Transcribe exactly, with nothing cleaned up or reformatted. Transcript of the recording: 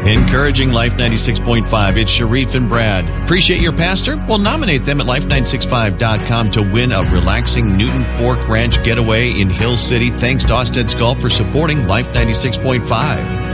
Encouraging Life ninety-six point five. It's Sharif and Brad. Appreciate your pastor? Well, nominate them at life nine sixty-five dot com to win a relaxing Newton Fork Ranch getaway in Hill City. Thanks to Osted's Golf for supporting Life ninety-six point five.